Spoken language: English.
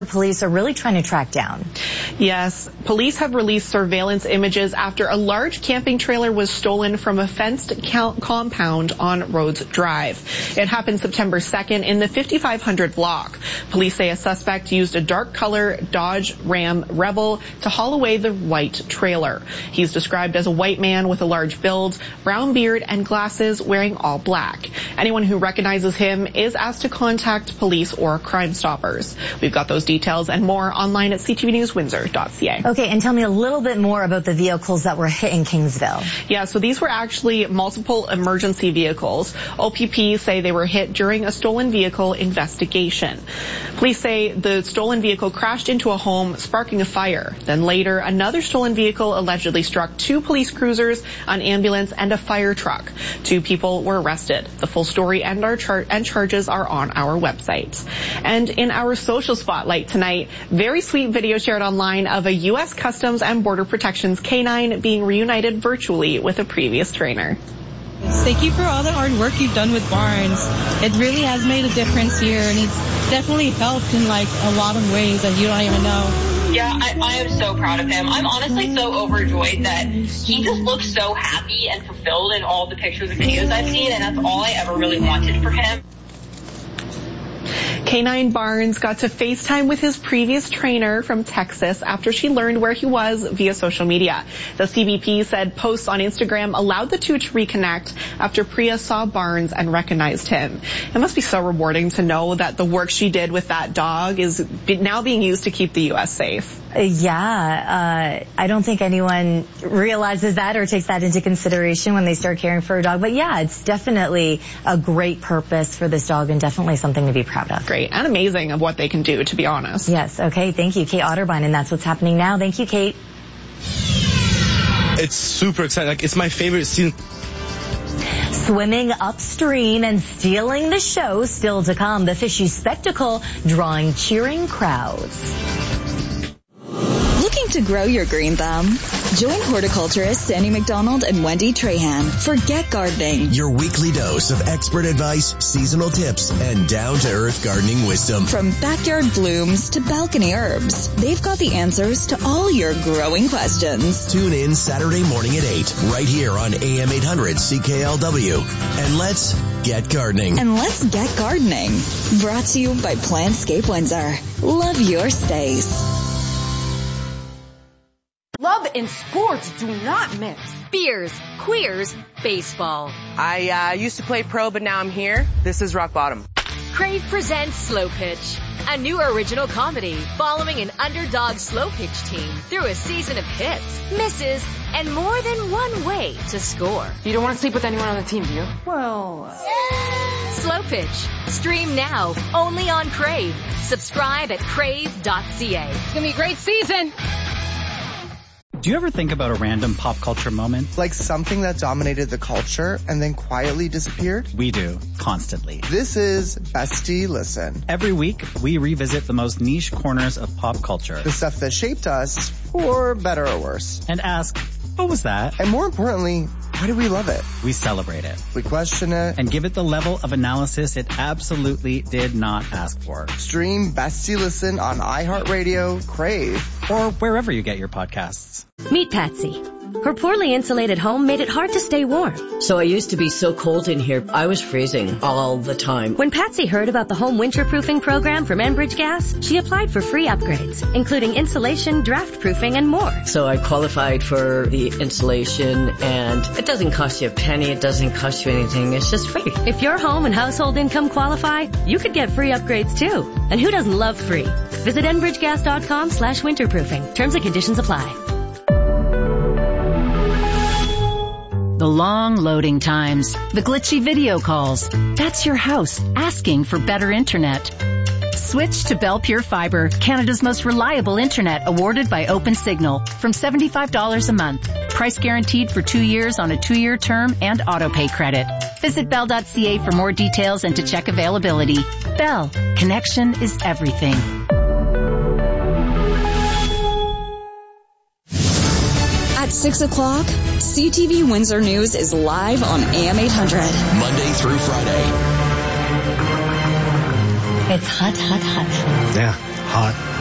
Police are really trying to track down. Yes, police have released surveillance images after a large camping trailer was stolen from a fenced compound on Rhodes Drive. It happened September 2nd in the 5500 block. Police say a suspect used a dark color Dodge Ram Rebel to haul away the white trailer. He's described as a white man with a large build, brown beard, and glasses, wearing all black. Anyone who recognizes him is asked to contact police or Crime Stoppers. We've got those details and more online at ctvnewswindsor.ca. Okay, and tell me a little bit more about the vehicles that were hit in Kingsville. Yeah, so these were actually multiple emergency vehicles. OPP say they were hit during a stolen vehicle investigation. Police say the stolen vehicle crashed into a home, sparking a fire. Then later, another stolen vehicle allegedly struck 2 police cruisers, an ambulance, and a fire truck. 2 people were arrested. The full story and charges are on our website. And in our social spotlight tonight, very sweet video shared online of a U.S. Customs and Border Protection's canine being reunited virtually with a previous trainer. Thank you for all the hard work you've done with Barnes. It really has made a difference here, and it's definitely helped in like a lot of ways that you don't even know. Yeah, I am so proud of him. I'm honestly so overjoyed that he just looks so happy and fulfilled in all the pictures and videos I've seen, and that's all I ever really wanted for him. Canine Barnes got to FaceTime with his previous trainer from Texas after she learned where he was via social media. The CBP said posts on Instagram allowed the two to reconnect after Priya saw Barnes and recognized him. It must be so rewarding to know that the work she did with that dog is now being used to keep the U.S. safe. Yeah, I don't think anyone realizes that or takes that into consideration when they start caring for a dog. But yeah, it's definitely a great purpose for this dog and definitely something to be proud of. Great and amazing of what they can do, to be honest. Yes, okay, thank you, Kate Otterbein, and that's what's happening now. Thank you, Kate. It's super exciting. Like, it's my favorite scene. Swimming upstream and stealing the show still to come. The fishy spectacle drawing cheering crowds. Looking to grow your green thumb? Join horticulturists Sandy McDonald and Wendy Trahan for Get Gardening. Your weekly dose of expert advice, seasonal tips, and down-to-earth gardening wisdom. From backyard blooms to balcony herbs, they've got the answers to all your growing questions. Tune in Saturday morning at 8, right here on AM 800 CKLW. And let's get gardening. And let's get gardening. Brought to you by Plantscape Windsor. Love your space. Love and sports do not mix. Beers, queers, baseball. I used to play pro, but now I'm here. This is rock bottom. Crave presents Slow Pitch, a new original comedy following an underdog slow pitch team through a season of hits, misses, and more than one way to score. You don't want to sleep with anyone on the team, do you? Well... Slow Pitch. Stream now, only on Crave. Subscribe at crave.ca. It's going to be a great season. Do you ever think about a random pop culture moment? Like something that dominated the culture and then quietly disappeared? We do, constantly. This is Bestie Listen. Every week, we revisit the most niche corners of pop culture. The stuff that shaped us, for better or worse. And ask, what was that? And more importantly, why do we love it? We celebrate it. We question it. And give it the level of analysis it absolutely did not ask for. Stream Bestie Listen on iHeartRadio, Crave, or wherever you get your podcasts. Meet Patsy. Her poorly insulated home made it hard to stay warm. So I used to be so cold in here, I was freezing all the time. When Patsy heard about the home winterproofing program from Enbridge Gas, she applied for free upgrades, including insulation, draft proofing, and more. So I qualified for the insulation, and it doesn't cost you a penny, it doesn't cost you anything, it's just free. If your home and household income qualify, you could get free upgrades too. And who doesn't love free? Visit enbridgegas.com/winterproofing. Terms and conditions apply. The long loading times, the glitchy video calls. That's your house asking for better internet. Switch to Bell Pure Fiber, Canada's most reliable internet, awarded by OpenSignal, from $75 a month. Price guaranteed for 2 years on a 2-year term and auto-pay credit. Visit bell.ca for more details and to check availability. Bell, connection is everything. At 6 o'clock, CTV Windsor News is live on AM 800. Monday through Friday. It's hot, hot, hot. Yeah. hot.